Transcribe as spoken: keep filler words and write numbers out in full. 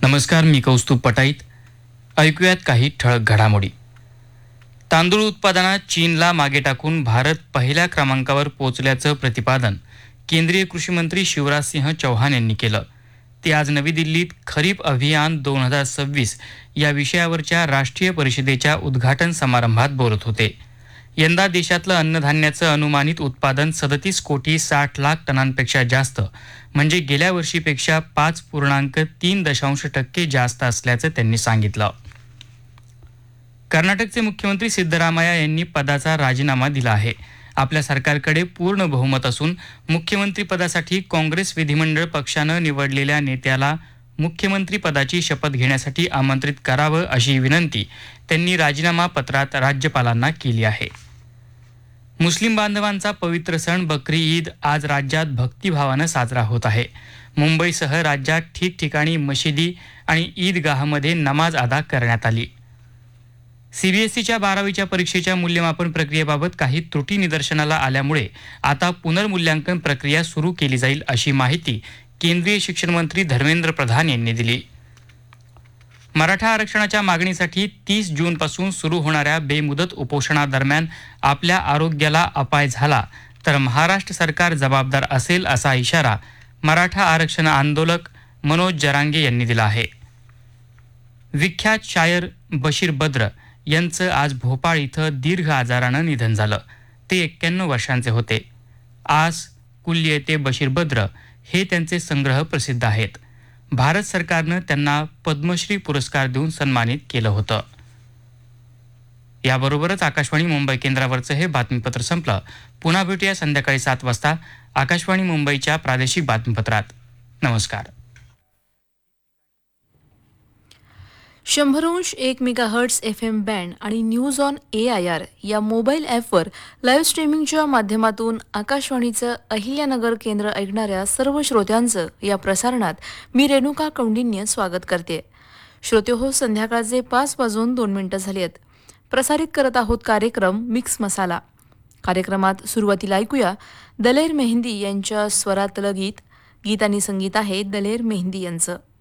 नमस्कार, मी कौस्तुभ पटाईत. ऐकूयात काही ठळक घडामोडी. तांदूळ उत्पादनात चीनला मागे टाकून भारत पहिल्या क्रमांकावर पोहोचल्याचं प्रतिपादन केंद्रीय कृषी मंत्री शिवराज सिंह चौहान यांनी केलं. ते आज नवी दिल्लीत खरीप अभियान दोन हजार सव्वीस या विषयावरच्या राष्ट्रीय परिषदेच्या उद्घाटन समारंभात बोलत होते. यंदा देशातलं अन्नधान्याचं अनुमानित उत्पादन सदतीस कोटी साठ लाख टनांपेक्षा जास्त म्हणजे गेल्या वर्षीपेक्षा पाच पूर्णांक तीन दशांश टक्के जास्त असल्याचं त्यांनी सांगितलं. कर्नाटकचे मुख्यमंत्री सिद्धरामय्या यांनी पदाचा राजीनामा दिला आहे. आपल्या सरकारकडे पूर्ण बहुमत असून मुख्यमंत्री पदासाठी काँग्रेस विधिमंडळ पक्षानं निवडलेल्या नेत्याला मुख्यमंत्री पदाची शपथ घेण्यासाठी आमंत्रित करावं अशी विनंती त्यांनी राजीनामा पत्रात राज्यपालांना केली आहे. मुस्लिम बांधवांचा पवित्र सण बकरी ईद आज राज्यात भक्तिभावानं साजरा होत आहे. मुंबईसह राज्यात ठिकठिकाणी मशिदी आणि ईदगाहमध्ये नमाज अदा करण्यात आली. सीबीएसईच्या बारावीच्या परीक्षेच्या मूल्यमापन प्रक्रियेबाबत काही त्रुटी निदर्शनाला आल्यामुळे आता पुनर्मूल्यांकन प्रक्रिया सुरू केली जाईल अशी माहिती केंद्रीय शिक्षण मंत्री धर्मेंद्र प्रधान यांनी दिली. मराठा आरक्षणाच्या मागणीसाठी तीस जूनपासून सुरू होणाऱ्या बेमुदत उपोषणादरम्यान आपल्या आरोग्याला अपाय झाला तर महाराष्ट्र सरकार जबाबदार असेल असा इशारा मराठा आरक्षण आंदोलक मनोज जरांगे यांनी दिला आहे. विख्यात शायर बशीर बद्र यांचं आज भोपाळ इथं दीर्घ आजारानं निधन झालं. ते एक्क्याण्णव वर्षांचे होते. आस, कुल्ये ते बशीर बद्र हे त्यांचे संग्रह प्रसिद्ध आहेत. भारत सरकारनं त्यांना पद्मश्री पुरस्कार देऊन सन्मानित केलं होतं. याबरोबरच आकाशवाणी मुंबई केंद्रावरचं हे बातमीपत्र संपलं. पुन्हा भेटूया संध्याकाळी सात वाजता आकाशवाणी मुंबईच्या प्रादेशिक बातमीपत्रात. नमस्कार. शंभर अंश एक मेगाहर्ट्स एफ एम बँड आणि news on A I R या मोबाईल ॲपवर लाईव्ह स्ट्रीमिंगच्या माध्यमातून आकाशवाणीचं अहिल्यानगर केंद्र ऐकणाऱ्या सर्व श्रोत्यांचं या प्रसारणात मी रेणुका कौंडिन्य स्वागत करते. श्रोते हो, संध्याकाळचे पाच वाजून दोन मिनिटं झाली आहेत. प्रसारित करत आहोत कार्यक्रम मिक्स मसाला. कार्यक्रमात सुरुवातीला ऐकूया दलेर मेहंदी यांच्या स्वरातलं गीत. गीत आणि संगीत आहे दलेर मेहंदी यांचं.